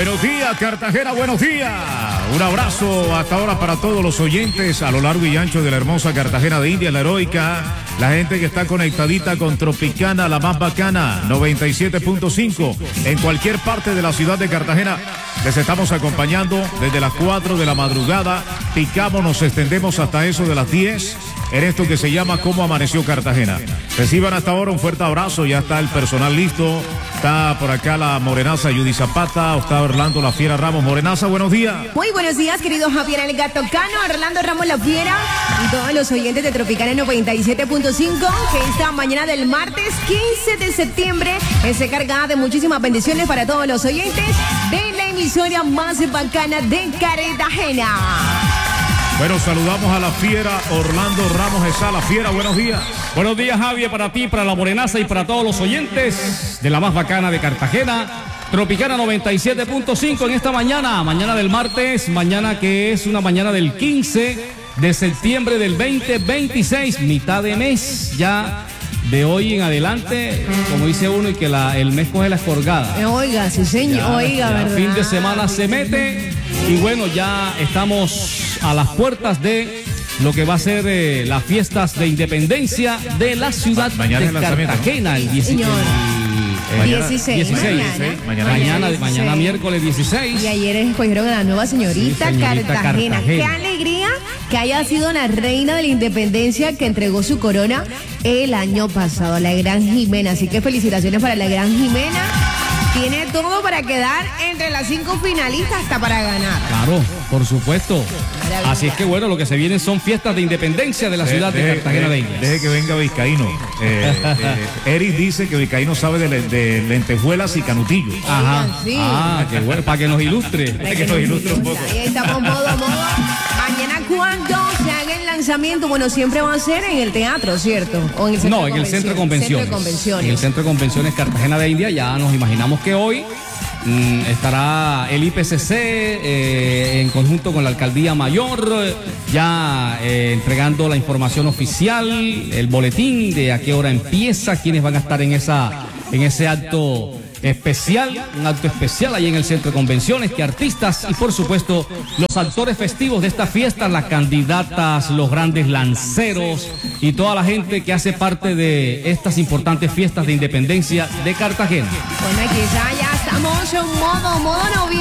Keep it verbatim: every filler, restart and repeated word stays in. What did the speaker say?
Buenos días, Cartagena, buenos días. Un abrazo hasta ahora para todos los oyentes a lo largo y ancho de la hermosa Cartagena de India, la heroica. La gente que está conectadita con Tropicana, la más bacana, noventa y siete punto cinco. En cualquier parte de la ciudad de Cartagena, les estamos acompañando desde las cuatro de la madrugada. Picamos, nos extendemos hasta eso de las diez. En esto que se llama Cómo Amaneció Cartagena. Reciban hasta ahora un fuerte abrazo, ya está el personal listo. Está por acá la morenaza Judy Zapata, está Orlando La Fiera Ramos. Morenaza, buenos días. Muy buenos días, querido Javier El Gato Cano, Orlando Ramos La Fiera y todos los oyentes de Tropicana noventa y siete punto cinco, que esta mañana del martes quince de septiembre se cargada de muchísimas bendiciones para todos los oyentes de la emisora más bacana de Cartagena. Bueno, saludamos a La Fiera, Orlando Ramos Esa, La Fiera, buenos días. Buenos días, Javier, para ti, para la morenaza y para todos los oyentes de la más bacana de Cartagena. Tropicana noventa y siete punto cinco en esta mañana, mañana del martes, mañana que es una mañana del quince de septiembre del veinte veintiséis, mitad de mes ya. De hoy en adelante, como dice uno, y que la, el mes coge la escorgada. Oiga, sí señor, ya, oiga, ya ¿verdad? Fin de semana se mete y bueno, ya estamos a las puertas de lo que va a ser eh, las fiestas de independencia de la ciudad Ma de Cartagena, el dieciséis. Mañana, dieciséis. dieciséis. Mañana. Mañana, mañana, mañana, mañana miércoles dieciséis. Y ayer escogieron a la nueva señorita, sí, señorita Cartagena. Cartagena. Qué alegría que haya sido la reina de la independencia que entregó su corona el año pasado, la gran Jimena. Así que felicitaciones para la gran Jimena. Tiene todo para quedar entre las cinco finalistas hasta para ganar. Claro, por supuesto. Así es que bueno, lo que se vienen son fiestas de independencia de la de, ciudad de, de Cartagena de Indias. Deje que venga Vizcaíno. Eh, eh, Eric dice que Vizcaíno sabe de, de lentejuelas y canutillos. Ajá. Oigan, sí. Ah, qué bueno, para que nos ilustre. Para que, que nos ilustre un poco. Ahí estamos modo, modo. Mañana cuando se haga el lanzamiento, bueno, siempre va a ser en el teatro, ¿cierto? O en el centro no, en el centro de convenciones. Centro de convenciones. En el centro de convenciones Cartagena de India, ya nos imaginamos que hoy mm, estará el I P C C eh, en conjunto con la Alcaldía Mayor, ya eh, entregando la información oficial, el boletín de a qué hora empieza, quiénes van a estar en esa, en ese acto especial, un acto especial ahí en el centro de convenciones, que artistas y por supuesto los actores festivos de esta fiesta, las candidatas, los grandes lanceros y toda la gente que hace parte de estas importantes fiestas de independencia de Cartagena. Bueno, aquí ya, ya estamos en modo, modo noviembre.